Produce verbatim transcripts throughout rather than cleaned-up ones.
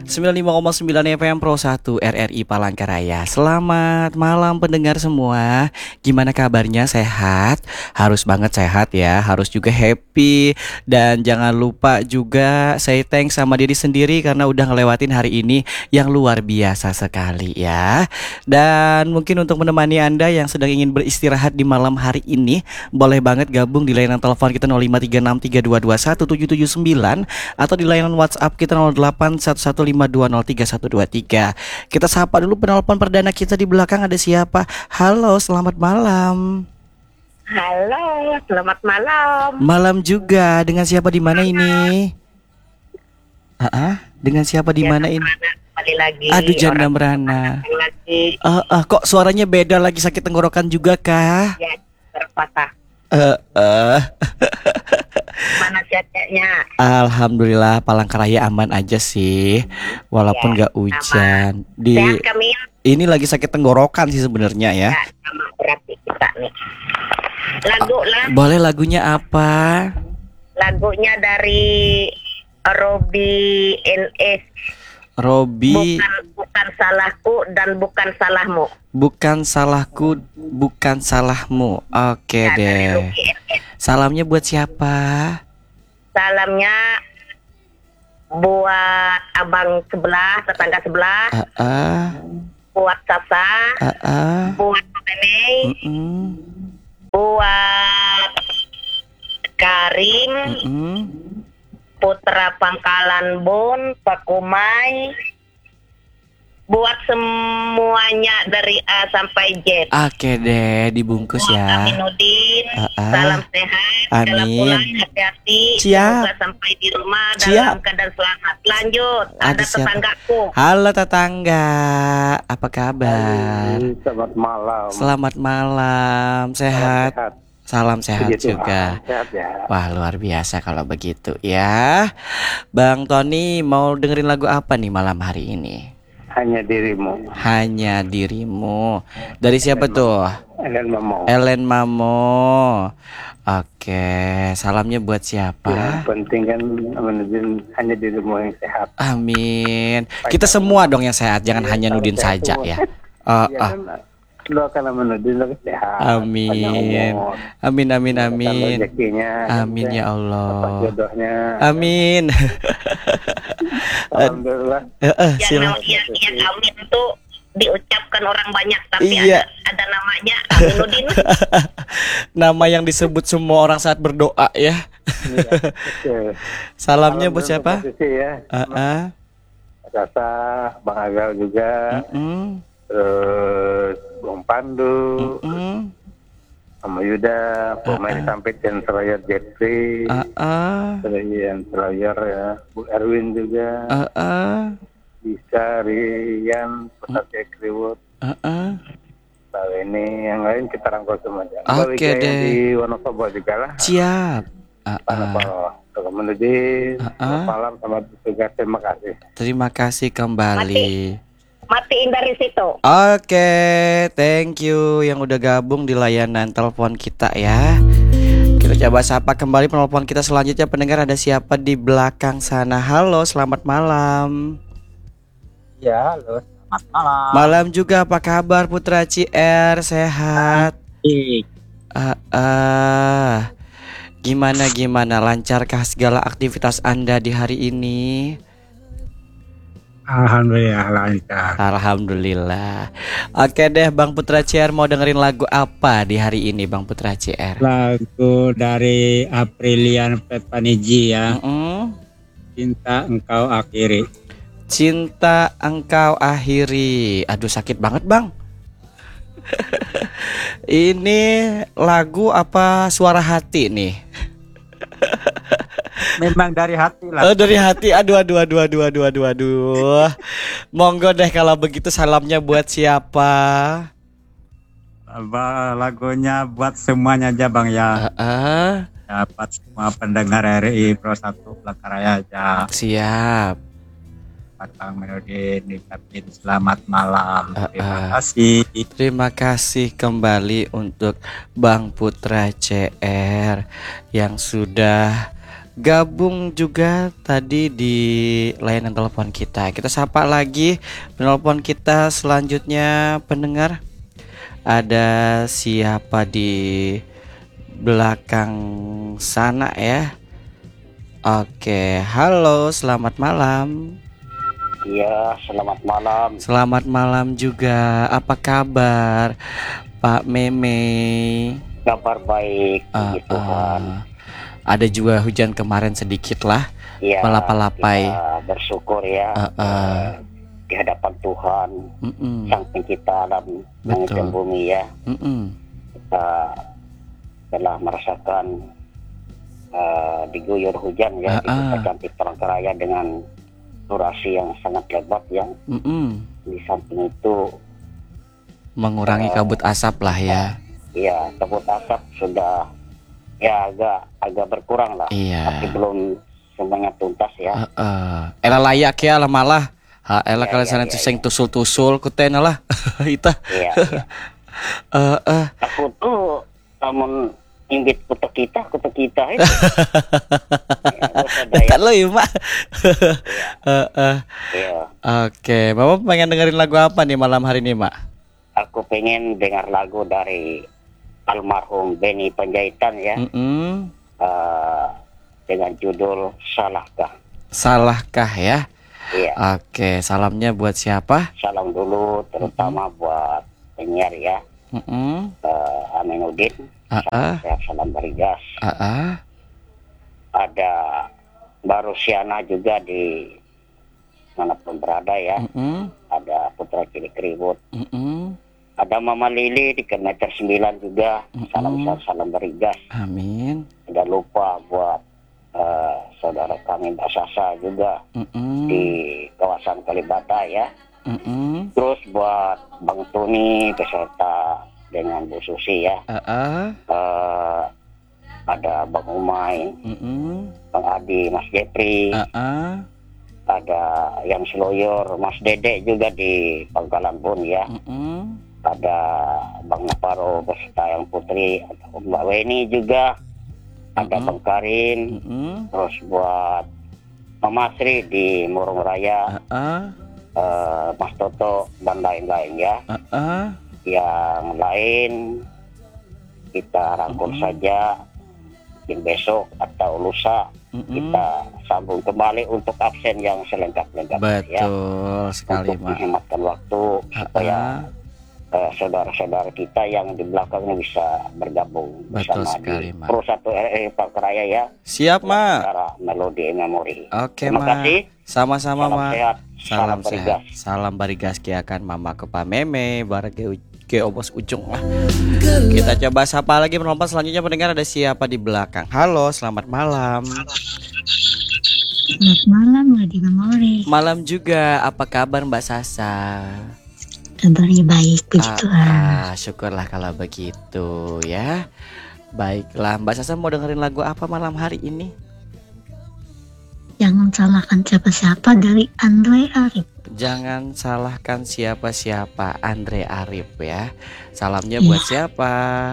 sembilan puluh lima koma sembilan F M Pro satu R R I Palangkaraya. Selamat malam pendengar semua. Gimana kabarnya, sehat? Harus banget sehat ya, harus juga happy. Dan jangan lupa juga say thanks sama diri sendiri karena udah ngelewatin hari ini yang luar biasa sekali ya. Dan mungkin untuk menemani Anda yang sedang ingin beristirahat di malam hari ini, boleh banget gabung di layanan telepon kita nol lima tiga enam tiga dua dua satu tujuh tujuh sembilan atau di layanan WhatsApp kita nol delapan satu satu lima dua nol tiga satu dua tiga. Kita sapa dulu penelpon perdana kita di belakang, ada siapa? Halo, selamat malam. Halo, selamat malam. Malam juga. Dengan siapa di mana ini? Ah, uh-uh. Dengan siapa di mana ini? Kembali lagi. Aduh, janda merana. Lagi. Uh, uh, kok suaranya beda lagi, sakit tenggorokan juga kah? Ya, terpatah. Eh, uh, uh. Mana ceceknya? Alhamdulillah Palangkaraya aman aja sih, walaupun nggak ya, hujan. aman. Di Sehat kami. Ini lagi sakit tenggorokan sih sebenarnya ya. Ya, sama berarti kita nih. Lagu lah. Boleh, lagunya apa? Lagunya dari Robi N S. Robi. Bukan bukan salahku dan bukan salahmu. Bukan salahku, bukan salahmu. Oke Ya, dari deh. Robi N S. Salamnya buat siapa? Salamnya buat abang sebelah, tetangga sebelah, Ah, uh, buat Sasa, uh, uh, buat Neneng, uh, buat Karim, uh, uh. Putra Pangkalan Bun, Pak Kumai, buat semuanya dari A sampai Z. Oke deh, dibungkus Buat ya. Aminuddin, Ah, ah. salam sehat, jalan Amin. pulang hati-hati, Siap. semoga sampai di rumah Siap. dalam keadaan selamat. Lanjut, Ada ada siapa? tetanggaku. Halo tetangga, apa kabar? Selamat malam. Selamat malam, sehat. Sehat. Salam sehat Puji juga. Tuhan, sehat ya. Wah, luar biasa kalau begitu ya. Bang Tony mau dengerin lagu apa nih malam hari ini? Hanya dirimu. Hanya dirimu. Dari siapa tuh? Ellen Mamo. Ellen Mamo. Oke, salamnya buat siapa? Yang penting kan menuju hanya dirimu yang sehat. Amin. Kita semua dong yang sehat, jangan Ya, hanya kalau Nudin sehat saja semua. ya. Oh, Ya oh. kan, doakan menuju lebih sehat. Amin. Panjang umur. Amin, amin, Mendapatkan amin. rezekinya. Amin ya Dapat Allah. jodohnya. Amin. Alhamdulillah. Eh, eh, Yang, sila- nama- yang, yang amin itu diucapkan orang banyak, tapi Iya. ada, ada namanya Aminuddin. Nama yang disebut semua orang saat berdoa ya. Iya, betul. Salamnya Salam buat dulu siapa? untuk Sisi ya. Ah, ah. Rasa Bang Agal juga. Mm-mm. Terus Bung Pandu. Mm-mm. Sama Yuda, pemain Ah, ah. sampai dan Seroyer Jeffrey, Ah, ah. Rian Seroyer ya, Bu Erwin juga, Ah, ah. bisa Rian, Pusat Kriwut, Ah, ah. tahu ini yang lain kita rangkul semua aja. Oke Mbak Wijaya deh. Di Wonosobo juga lah. Siap. Ah, ah. Kalau menuju Ah, ah. selamat malam sama bertugas, terima kasih. Terima kasih kembali. Matiin dari situ. Oke, thank you yang udah gabung di layanan telepon kita ya. Kita coba sapa kembali penelpon kita selanjutnya. Pendengar, ada siapa di belakang sana? Halo, selamat malam. Ya, halo, selamat malam. Malam juga, apa kabar Putra C R? Sehat? Baik. Ah, ah. Gimana gimana? Lancarkah segala aktivitas Anda di hari ini? Alhamdulillah lancar. Alhamdulillah. Oke deh, Bang Putra C R mau dengerin lagu apa di hari ini, Bang Putra C R? Lagu dari Aprilian Pepaniji ya, Mm-mm. Cinta Engkau Akhiri. Cinta Engkau Akhiri. Aduh, sakit banget Bang. Ini lagu apa suara hati nih? Memang dari hati Oh, lah. dari hati. Aduh, aduh, aduh, aduh, aduh, aduh, aduh. Monggo deh kalau begitu, salamnya buat siapa? Ba- Lagunya buat semuanya aja Bang ya. Ah, ah. Dapat semua pendengar R R I Pro satu Palangkaraya aja. Siap. Buat Bang Menudin diucapin selamat malam. Ah, Terima ah. kasih. Terima kasih kembali untuk Bang Putra C R yang sudah gabung juga tadi di layanan telepon kita. Kita sapa lagi penelpon kita selanjutnya pendengar. Ada siapa di belakang sana ya? Oke, halo, selamat malam. Iya, selamat malam. Selamat malam juga. Apa kabar, Pak Meme? Kabar baik, Uh, puji Tuhan. uh, ada juga hujan kemarin sedikit lah, Ya, melapa-lapai. kita bersyukur ya Uh, uh. eh, di hadapan Tuhan, Mm-mm. Sang Pencipta alam langit Betul. dan bumi ya. Mm-mm. Kita telah merasakan eh, diguyur hujan ya Ah, di ah. Kota Cantik Palangkaraya dengan durasi yang sangat lebat yang Mm-mm. di samping itu Mengurangi kabut asap lah ya. ya kabut asap sudah ya agak agak berkurang lah, Iya. tapi belum semuanya tuntas ya. Uh, uh. Ela layak ya lah malah. Ha, ela Ya, kalian ya, sana ya, sing tusul-tusul kutena lah. Ita. Iya, iya. Eh eh Aku tuh namun imbit kutu kita, kutu kita itu. Ya, terus ada tak yang- lo ya, Mak. Eh, eh. ya, Oke, Mama pengen dengerin lagu apa nih malam hari ini, Mak? aku pengen dengar lagu dari almarhum Benny Panjaitan ya, Mm-mm. eh, dengan judul Salahkah. Salahkah ya? Iya, Oke, salamnya buat siapa? salam dulu terutama buat penyiar ya, Mm-mm. eh, Aminuddin, Ah, salam ah. sehat, salam berigas. Ah, ah. Ada Mbak Rusiana juga di manapun berada ya. Mm-mm. Ada Putra Cilik Ribut, Mm-mm. ada Mama Lili di kilometer sembilan juga, salam Mm-mm. sehat, salam berigas. Amin. Tidak lupa buat eh, saudara kami Mbak Sasa juga Mm-mm. di kawasan Kalibata ya. Mm-mm. Terus buat Bang Tony beserta dengan Bu Susi ya. Ah, ah. Eh, ada Bang Umay, Mm-mm. Bang Adi, Mas Jepri, Ah, ah. ada yang Seloyor, Mas Dede juga di Pangkalan Bun ya. Mm-mm. Ada Bang Naparo beserta yang Putri, ada Mbak Weni juga, ada Mm-mm. Bang Karin, Mm-mm. terus buat Mama Sri di Murung Raya, Ah, ah. eh, Mas Toto dan lain-lain ya. Ah, ah. Yang lain kita rangkul Mm-mm. saja, mungkin besok atau lusa Mm-mm. kita sambung kembali untuk absen yang selengkap-lengkapnya ya, Betul sekali, untuk Mak. menghematkan waktu Ah, supaya ah. eh, saudara-saudara kita yang di belakang ini bisa bergabung Betul bersama sekali, di Mak. Pro satu R R I Palangkaraya ya. Siap, Mak. Secara Melodi Memori. Oke, Terima Mak. kasih. Sama-sama, Salam Mak. sehat. Salam berigas. sehat. Salam barigas kiakan Mama ke Pak Meme, barake ke obos ujung lah. Kita coba sapa lagi penonton selanjutnya pendengar ada siapa di belakang. Halo, selamat malam. Selamat malam, Lady Memori. Malam juga. Apa kabar Mbak Sasa? Kabarnya baik, puji Ah, Tuhan. ah, syukurlah kalau begitu ya. Baiklah, Mbak Sasa mau dengerin lagu apa malam hari ini? Jangan salahkan siapa-siapa dari Andre Arif. Jangan salahkan siapa-siapa, Andre Arif ya. Salamnya buat siapa?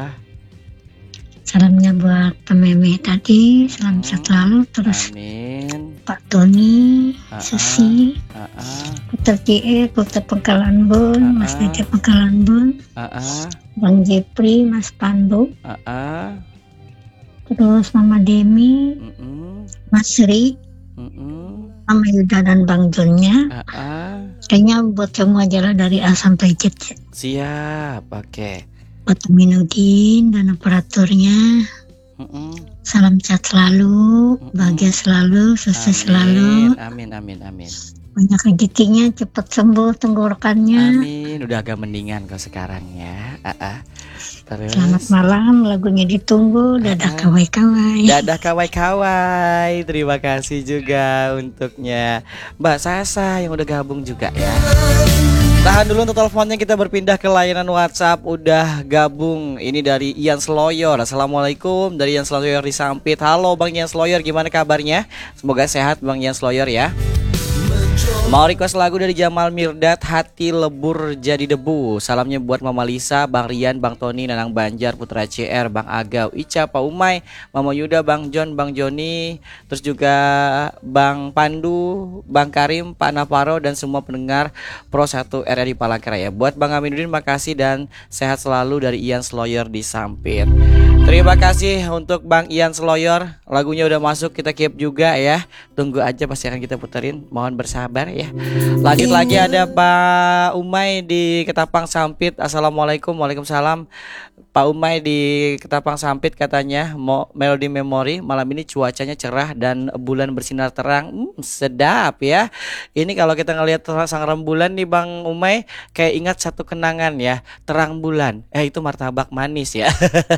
Salamnya buat pememe tadi, salam Hmm. sehat selalu. Terus Amin. Pak Tony, Ah, ah. Susi, Ah, ah, Putra C E, Putra Pangkalan Bun, Ah, Mas ah. Dede Pangkalan Bun, ah, ah, Bang Jepri, Mas Pandu, ah, ah. terus Mama Demi, Mm-mm, Mas Ri, mm-mm, Mama Yuda dan Bang Jonnya. ah, ah. Kayaknya buat semua jalan dari A sampai Z. Siap, oke. Buat Aminuddin dan operatornya. Mm-mm. Salam sehat selalu, Mm-mm. bahagia selalu, sukses selalu, Amin, amin, amin, banyak rezekinya, cepat sembuh tenggorokannya. amin. Udah agak mendingan kok sekarang ya. Ah, ah. Terus. Selamat malam, lagunya ditunggu. Dadah Ah. kawai-kawai. Dadah kawai-kawai. Terima kasih juga untuknya Mbak Sasa yang udah gabung juga ya. Tahan dulu untuk teleponnya, kita berpindah ke layanan WhatsApp. Udah gabung, ini dari Ian Sloyor. Assalamualaikum, dari Ian Sloyor di Sampit. Halo Bang Ian Sloyor, gimana kabarnya? Semoga sehat Bang Ian Sloyor ya. Mau request lagu dari Jamal Mirdad, Hati Lebur Jadi Debu. Salamnya buat Mama Lisa, Bang Rian, Bang Tony, Nanang Banjar, Putra C R, Bang Agau, Ica, Pak Umay, Mama Yuda, Bang John, Bang Joni, terus juga Bang Pandu, Bang Karim, Pak Naparo, dan semua pendengar Pro satu R R I Palangkaraya. Buat Bang Aminuddin makasih dan sehat selalu dari Ian Sloyer di Sampit. Terima kasih untuk Bang Ian Sloyer. Lagunya udah masuk, kita keep juga ya. Tunggu aja pasti akan kita puterin. Mohon bersabar ya. Lanjut lagi ada Pak Umay di Ketapang Sampit. Assalamualaikum. Waalaikumsalam. Pak Umay di Ketapang Sampit katanya mau Melody Memory. Malam ini cuacanya cerah dan bulan bersinar terang. hmm, Sedap ya. Ini kalau kita ngelihat sang rembulan nih Bang Umay, kayak ingat satu kenangan ya. Terang bulan. Eh itu martabak manis ya.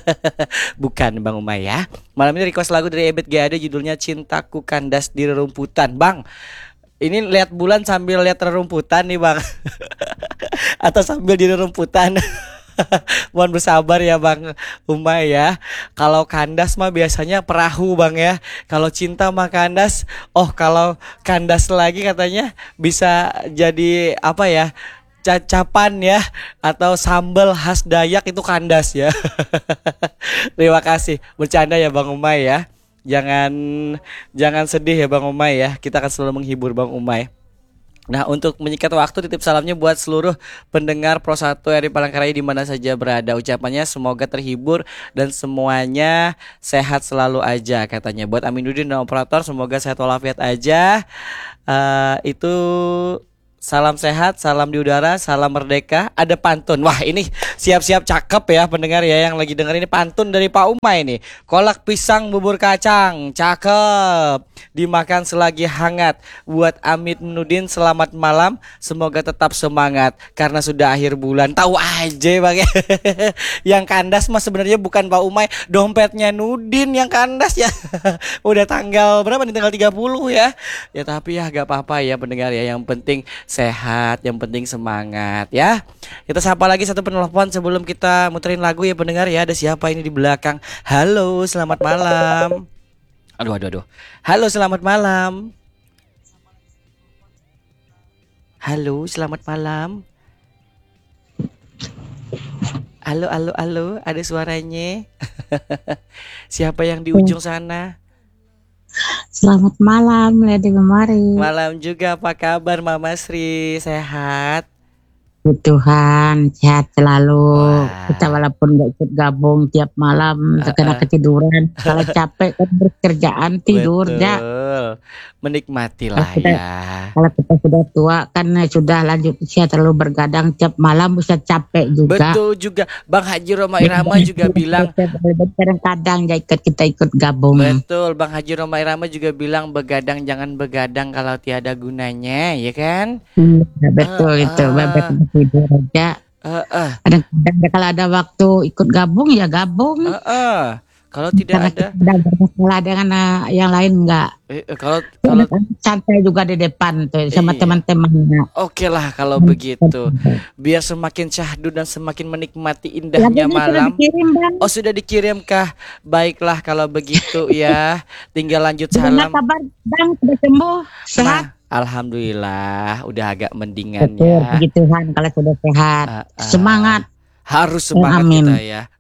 Bukan Bang Umay ya. Malam ini request lagu dari Ebet G A D, judulnya Cintaku Kandas di Rerumputan. Bang, ini lihat bulan sambil lihat rerumputan nih Bang. Atau sambil di rerumputan. Mohon bersabar ya Bang Umay ya. Kalau kandas mah biasanya perahu Bang ya. Kalau cinta mah kandas. Oh kalau kandas lagi katanya bisa jadi apa ya, cacapan ya, atau sambal khas Dayak itu kandas ya. Terima kasih. Bercanda ya Bang Umay ya. Jangan jangan sedih ya Bang Umay ya. Kita akan selalu menghibur Bang Umay. Nah, untuk menyikat waktu, titip salamnya buat seluruh pendengar Pro satu R R I Palangkaraya di mana saja berada. Ucapannya semoga terhibur dan semuanya sehat selalu aja katanya. Buat Aminuddin dan operator semoga sehat walafiat aja. Uh, itu salam sehat, salam di udara, salam merdeka. Ada pantun. Wah ini siap-siap cakep ya pendengar ya yang lagi denger ini, pantun dari Pak Umay nih. Kolak pisang bubur kacang, cakep. Dimakan selagi hangat. Buat Amit Nudin selamat malam. Semoga tetap semangat karena sudah akhir bulan. Tahu aja Bang ya. Yang kandas mah sebenarnya bukan Pak Umay, dompetnya Nudin yang kandas ya. Udah tanggal berapa nih? Tanggal tiga puluh ya. Ya tapi ya gak apa-apa ya pendengar ya. Yang penting sehat, yang penting semangat ya. Kita sapa lagi satu penelpon sebelum kita muterin lagu ya pendengar ya. Ada siapa ini di belakang? Halo, selamat malam. Aduh aduh aduh. Halo, selamat malam. Halo, selamat malam. Halo, halo, halo. Ada suaranya. Siapa yang di ujung sana? Selamat malam, Lady Memari. Malam juga, apa kabar Mama Sri? Sehat? Puji Tuhan, sehat selalu. Wah. Kita walaupun gak ikut gabung tiap malam, terkena Uh-uh. ketiduran. Kalau capek kan berkerjaan tidur Betul. ya. Menikmati lah Kalau kita- ya. Kalau kita sudah tua kan sudah lanjut usia terlalu bergadang, tiap malam bisa capek juga. Betul juga. Bang Haji Roma Irama juga bilang. Kadang-kadang ya ikut kita ikut gabung. Betul, Bang Haji Roma Irama juga bilang begadang jangan begadang kalau tiada gunanya, ya kan? Hmm, betul Ah, itu, ah. babet tidur aja. Eh, eh, Kadang-kadang kalau ada waktu ikut gabung ya gabung. eh, eh. Kalau tidak Karena ada, kita tidak bermasalah dengan uh, yang lain enggak. eh, eh, kalau kalau Santai juga di depan tuh sama Iya. teman-temannya. oke lah kalau begitu. Biar semakin syahdu dan semakin menikmati indahnya Lagunya sudah malam. dikirim, Bang. Oh sudah dikirimkah? Baiklah kalau begitu ya. Tinggal lanjut Gimana salam. kabar, Bang? Sudah sembuh? Sehat? Nah, alhamdulillah udah agak mendingan Betul, ya. puji Tuhan kalau sudah sehat. Ah, ah. Semangat. Harus semangat Amin. kita ya.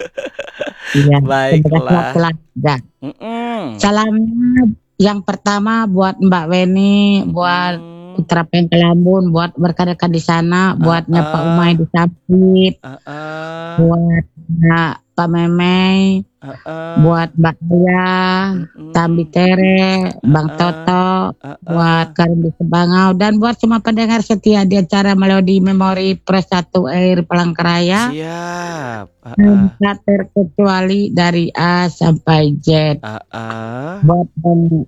Iya. Baiklah. semoga ya. Mm-mm. Salamnya yang pertama buat Mbak Weni, buat Mm. Putra Pengkelambun, buat rekan-rekan di sana, buatnya ah. Pak Umay di Sapit, Ah, ah, buat Mbak Pak Memei, ah, ah. buat Mbak Aya, Mm-mm. Tambi Tere, Bang Ah, Toto, Ah, ah. buat Karim di Sebangau, dan buat semua pendengar setia di acara Melody Memori Pro satu Air Palangkaraya. Siap. Ah, ah. Tidak terkecuali dari A sampai Z. Ah, ah. Buat Bang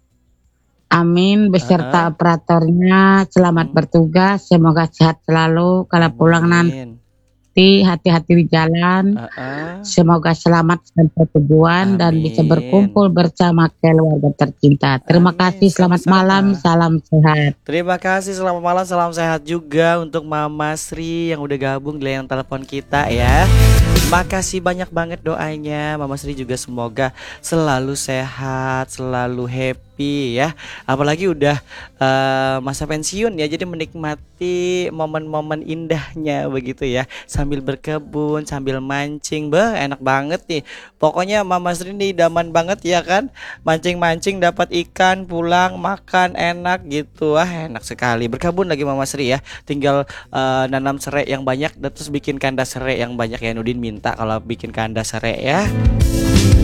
Amin beserta operatornya selamat Hmm. bertugas, semoga sehat selalu. Kalau pulang nanti Amin. hati-hati di jalan, Ah, ah. semoga selamat sampai tujuan dan bisa Amin. berkumpul bersama keluarga tercinta. Terima Amin. kasih, selamat Sama-sama. malam, salam sehat. Terima kasih, selamat malam, salam sehat juga untuk Mama Sri yang udah gabung di layar telepon kita ya. Makasih banyak banget doanya. Mama Sri juga semoga selalu sehat, selalu happy, happy ya. Apalagi udah eh, masa pensiun ya, jadi menikmati momen-momen indahnya begitu ya, sambil berkebun, sambil mancing. Bah, enak banget nih. Pokoknya Mama Sri ini idaman banget ya kan. Mancing-mancing dapat ikan, pulang makan enak gitu. Wah, enak sekali. Berkebun lagi Mama Sri ya. Tinggal eh, nanam serai yang banyak dan terus bikin kandang serai yang banyak ya. Nudin minta kalau bikin kandang serai ya.